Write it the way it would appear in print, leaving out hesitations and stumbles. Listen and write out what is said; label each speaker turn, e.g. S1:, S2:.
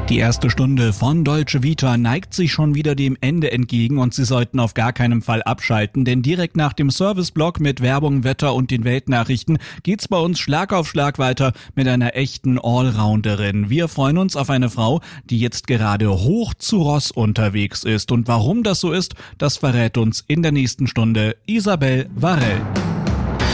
S1: Die erste Stunde von Dolce Vita neigt sich schon wieder dem Ende entgegen und Sie sollten auf gar keinen Fall abschalten, denn direkt nach dem Serviceblock mit Werbung, Wetter und den Weltnachrichten geht's bei uns Schlag auf Schlag weiter mit einer echten Allrounderin. Wir freuen uns auf eine Frau, die jetzt gerade hoch zu Ross unterwegs ist. Und warum das so ist, das verrät uns in der nächsten Stunde Isabel Varell.